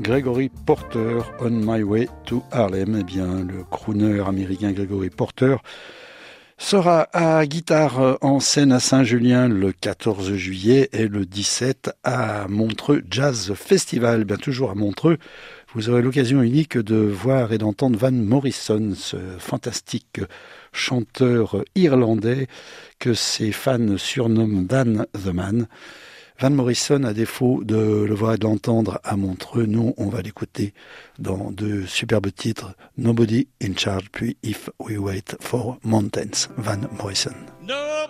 Gregory Porter, On My Way to Harlem. Eh bien, le crooner américain Gregory Porter sera à guitare en scène à Saint-Julien le 14 juillet et le 17 à Montreux Jazz Festival. Bien toujours à Montreux, vous aurez l'occasion unique de voir et d'entendre Van Morrison, ce fantastique chanteur irlandais que ses fans surnomment Dan the Man. Van Morrison, à défaut de le voir et de l'entendre à Montreux, nous, on va l'écouter dans de superbes titres, Nobody in Charge, puis If We Wait for Mountains, Van Morrison. No.